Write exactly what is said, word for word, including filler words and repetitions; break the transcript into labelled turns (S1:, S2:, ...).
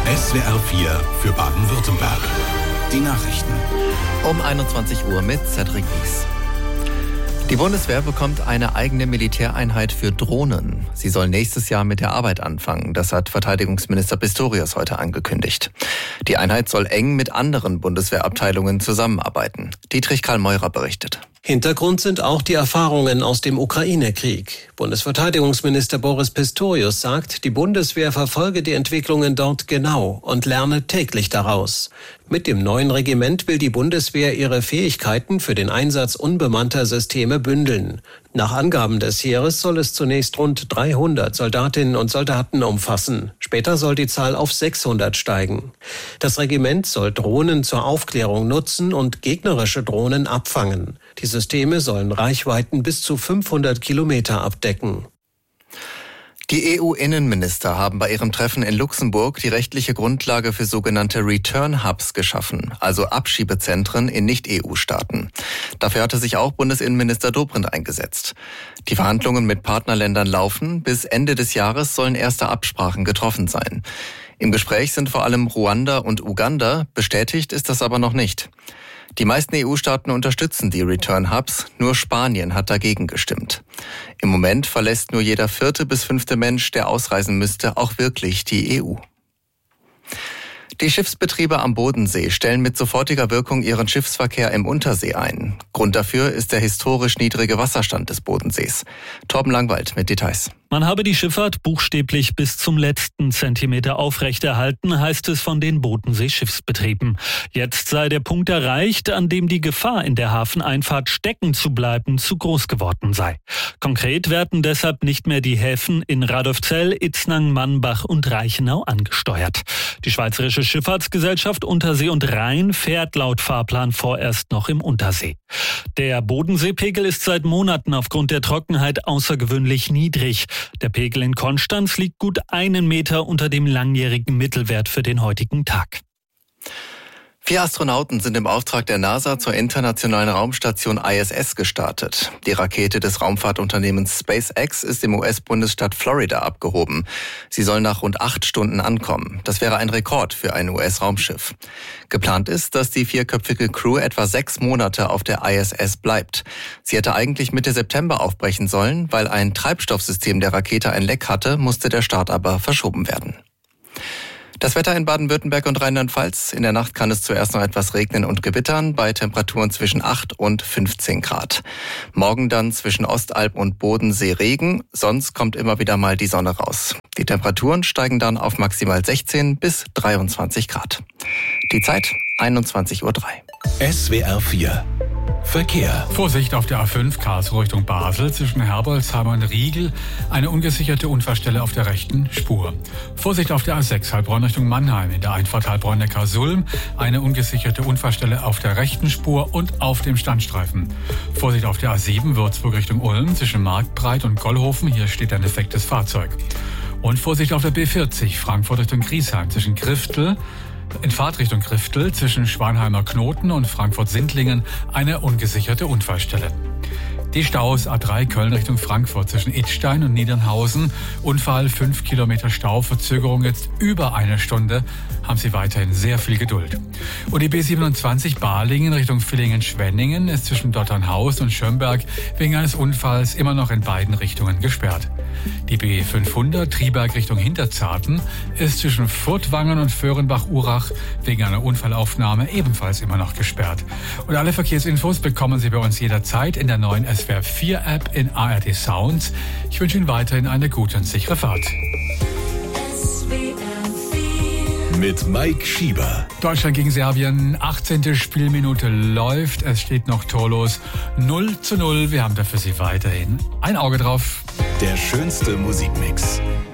S1: S W R vier für Baden-Württemberg. Die Nachrichten.
S2: Um einundzwanzig Uhr mit Cedric Wies. Die Bundeswehr bekommt eine eigene Militäreinheit für Drohnen. Sie soll nächstes Jahr mit der Arbeit anfangen. Das hat Verteidigungsminister Pistorius heute angekündigt. Die Einheit soll eng mit anderen Bundeswehrabteilungen zusammenarbeiten. Dietrich Karl Meurer berichtet.
S3: Hintergrund sind auch die Erfahrungen aus dem Ukraine-Krieg. Bundesverteidigungsminister Boris Pistorius sagt, die Bundeswehr verfolge die Entwicklungen dort genau und lerne täglich daraus. Mit dem neuen Regiment will die Bundeswehr ihre Fähigkeiten für den Einsatz unbemannter Systeme bündeln. Nach Angaben des Heeres soll es zunächst rund dreihundert Soldatinnen und Soldaten umfassen. Später soll die Zahl auf sechshundert steigen. Das Regiment soll Drohnen zur Aufklärung nutzen und gegnerische Drohnen abfangen. Die Systeme sollen Reichweiten bis zu fünfhundert Kilometer abdecken.
S2: Die E U-Innenminister haben bei ihrem Treffen in Luxemburg die rechtliche Grundlage für sogenannte Return Hubs geschaffen, also Abschiebezentren in Nicht-E U-Staaten. Dafür hatte sich auch Bundesinnenminister Dobrindt eingesetzt. Die Verhandlungen mit Partnerländern laufen. Bis Ende des Jahres sollen erste Absprachen getroffen sein. Im Gespräch sind vor allem Ruanda und Uganda, bestätigt ist das aber noch nicht. Die meisten E U-Staaten unterstützen die Return-Hubs, nur Spanien hat dagegen gestimmt. Im Moment verlässt nur jeder vierte bis fünfte Mensch, der ausreisen müsste, auch wirklich die E U. Die Schiffsbetriebe am Bodensee stellen mit sofortiger Wirkung ihren Schiffsverkehr im Untersee ein. Grund dafür ist der historisch niedrige Wasserstand des Bodensees. Torben Langwald mit Details.
S4: Man habe die Schifffahrt buchstäblich bis zum letzten Zentimeter aufrechterhalten, heißt es von den Bodensee-Schiffsbetrieben. Jetzt sei der Punkt erreicht, an dem die Gefahr, in der Hafeneinfahrt stecken zu bleiben, zu groß geworden sei. Konkret werden deshalb nicht mehr die Häfen in Radolfzell, Itznang, Mannbach und Reichenau angesteuert. Die Schweizerische Schifffahrtsgesellschaft Untersee und Rhein fährt laut Fahrplan vorerst noch im Untersee. Der Bodenseepegel ist seit Monaten aufgrund der Trockenheit außergewöhnlich niedrig. Der Pegel in Konstanz liegt gut einen Meter unter dem langjährigen Mittelwert für den heutigen Tag.
S2: Vier Astronauten sind im Auftrag der NASA zur internationalen Raumstation I S S gestartet. Die Rakete des Raumfahrtunternehmens SpaceX ist im U S-Bundesstaat Florida abgehoben. Sie soll nach rund acht Stunden ankommen. Das wäre ein Rekord für ein U S-Raumschiff. Geplant ist, dass die vierköpfige Crew etwa sechs Monate auf der I S S bleibt. Sie hätte eigentlich Mitte September aufbrechen sollen. Weil ein Treibstoffsystem der Rakete ein Leck hatte, musste der Start aber verschoben werden. Das Wetter in Baden-Württemberg und Rheinland-Pfalz. In der Nacht kann es zuerst noch etwas regnen und gewittern, bei Temperaturen zwischen acht und fünfzehn Grad. Morgen dann zwischen Ostalb und Bodensee Regen, sonst kommt immer wieder mal die Sonne raus. Die Temperaturen steigen dann auf maximal sechzehn bis dreiundzwanzig Grad. Die Zeit einundzwanzig Uhr drei.
S1: S W R vier Verkehr.
S5: Vorsicht auf der A fünf Karlsruhe Richtung Basel zwischen Herbolzheim und Riegel. Eine ungesicherte Unfallstelle auf der rechten Spur. Vorsicht auf der A sechs Heilbronn Richtung Mannheim. In der Einfahrt Heilbronn-Neckar-Sulm. Eine ungesicherte Unfallstelle auf der rechten Spur und auf dem Standstreifen. Vorsicht auf der A sieben Würzburg Richtung Ulm zwischen Marktbreit und Gollhofen. Hier steht ein defektes Fahrzeug. Und Vorsicht auf der B vierzig Frankfurt Richtung Griesheim zwischen Griftel in Fahrtrichtung Griftel zwischen Schwanheimer Knoten und Frankfurt-Sindlingen eine ungesicherte Unfallstelle. Die Staus A drei Köln Richtung Frankfurt zwischen Idstein und Niedernhausen. Unfall, fünf Kilometer Stau, Verzögerung jetzt über eine Stunde. Haben Sie weiterhin sehr viel Geduld. Und die B siebenundzwanzig Balingen Richtung Villingen-Schwenningen ist zwischen Dotternhaus und Schönberg wegen eines Unfalls immer noch in beiden Richtungen gesperrt. Die B fünfhundert Triberg Richtung Hinterzarten ist zwischen Furtwangen und Föhrenbach-Urach wegen einer Unfallaufnahme ebenfalls immer noch gesperrt. Und alle Verkehrsinfos bekommen Sie bei uns jederzeit in der neuen S W R vier App in A R D Sounds. Ich wünsche Ihnen weiterhin eine gute und sichere Fahrt.
S1: Mit Mike Schieber.
S5: Deutschland gegen Serbien, achtzehnte Spielminute läuft. Es steht noch torlos null zu null. Wir haben da für Sie weiterhin ein Auge drauf.
S1: Der schönste Musikmix.